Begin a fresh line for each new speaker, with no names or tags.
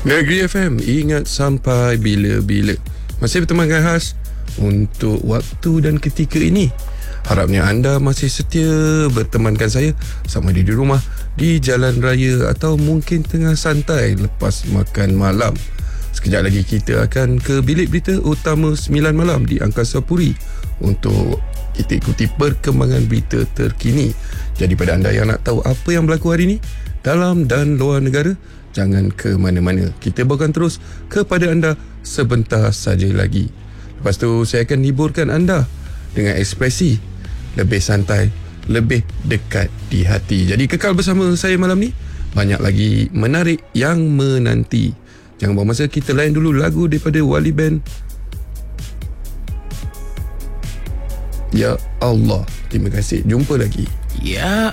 Negeri FM, ingat sampai bila-bila. Masih bertemankan khas untuk waktu dan ketika ini. Harapnya anda masih setia bertemankan saya sama di rumah, di jalan raya atau mungkin tengah santai lepas makan malam. Sekejap lagi kita akan ke bilik berita utama 9 malam di Angkasa Puri untuk kita ikuti perkembangan berita terkini. Jadi pada anda yang nak tahu apa yang berlaku hari ini dalam dan luar negara, jangan ke mana-mana. Kita bawakan terus kepada anda sebentar saja lagi. Lepas tu saya akan hiburkan anda dengan ekspresi lebih santai, lebih dekat di hati. Jadi kekal bersama saya malam ni. Banyak lagi menarik yang menanti. Jangan buang masa, kita layan dulu lagu daripada Wali Band. Ya Allah. Terima kasih. Jumpa lagi.
Ya